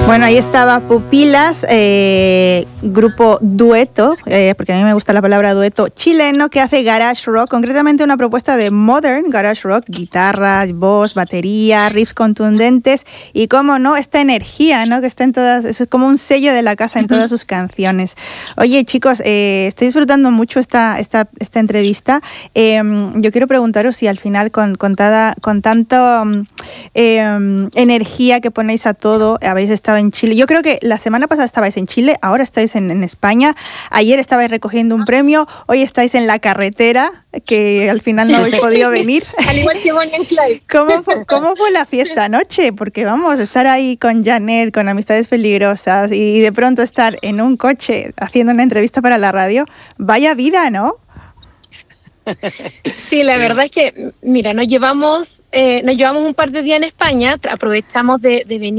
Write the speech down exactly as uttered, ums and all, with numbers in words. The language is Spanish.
Bueno, ahí estaba Pupilas, eh, grupo dueto, eh, porque a mí me gusta la palabra dueto, chileno que hace garage rock, concretamente una propuesta de modern garage rock, guitarras, voz, batería, riffs contundentes y, cómo no, esta energía, ¿no?, que está en todas, es como un sello de la casa en todas sus canciones. Oye, chicos, eh, estoy disfrutando mucho esta, esta, esta entrevista. Eh, yo quiero preguntaros si al final, con, con, tada, con tanto eh, energía que ponéis a todo, habéis estado en Chile. Yo creo que la semana pasada estabais en Chile, ahora estáis en, en España, ayer estabais recogiendo un premio, hoy estáis en la carretera, que al final no habéis podido venir. Al igual que Bonnie and Clyde. ¿Cómo fue, ¿Cómo fue la fiesta anoche? Porque vamos, estar ahí con Janet, con Amistades Peligrosas, y de pronto estar en un coche haciendo una entrevista para la radio, vaya vida, ¿no? Sí, la sí. verdad es que, mira, nos llevamos, eh, nos llevamos un par de días en España, aprovechamos de, de venir